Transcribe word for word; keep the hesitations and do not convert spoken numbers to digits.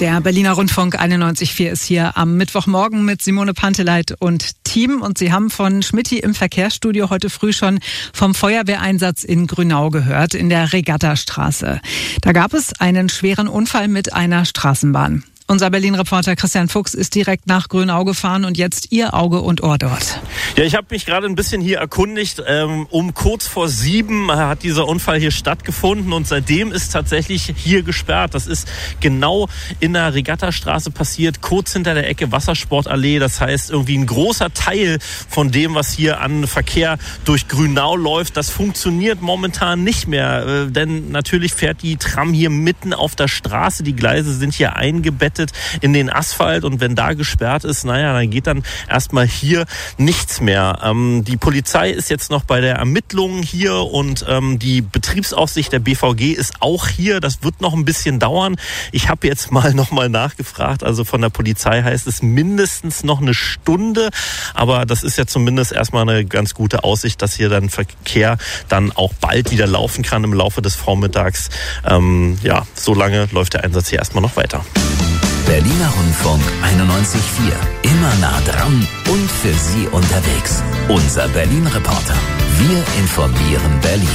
Der Berliner Rundfunk einundneunzig Komma vier ist hier am Mittwochmorgen mit Simone Panteleit und Team. Und Sie haben von Schmitty im Verkehrsstudio heute früh schon vom Feuerwehreinsatz in Grünau gehört, in der Regattastraße. Da gab es einen schweren Unfall mit einer Straßenbahn. Unser Berlin-Reporter Christian Fuchs ist direkt nach Grünau gefahren und jetzt Ihr Auge und Ohr dort. Ja, ich habe mich gerade ein bisschen hier erkundigt. Ähm, um kurz vor sieben hat dieser Unfall hier stattgefunden und seitdem ist tatsächlich hier gesperrt. Das ist genau in der Regattastraße passiert, kurz hinter der Ecke Wassersportallee. Das heißt, irgendwie ein großer Teil von dem, was hier an Verkehr durch Grünau läuft, das funktioniert momentan nicht mehr. Äh, denn natürlich fährt die Tram hier mitten auf der Straße. Die Gleise sind hier eingebettet in den Asphalt und wenn da gesperrt ist, naja, dann geht dann erstmal hier nichts mehr. Ähm, die Polizei ist jetzt noch bei der Ermittlung hier und ähm, die Betriebsaufsicht der B V G ist auch hier. Das wird noch ein bisschen dauern. Ich habe jetzt mal noch mal nachgefragt. Also von der Polizei heißt es mindestens noch eine Stunde, aber das ist ja zumindest erstmal eine ganz gute Aussicht, dass hier dann Verkehr dann auch bald wieder laufen kann im Laufe des Vormittags. Ähm, ja, so lange läuft der Einsatz hier erstmal noch weiter. Berliner Rundfunk einundneunzig Komma vier. Immer nah dran und für Sie unterwegs. Unser Berlin-Reporter. Wir informieren Berlin.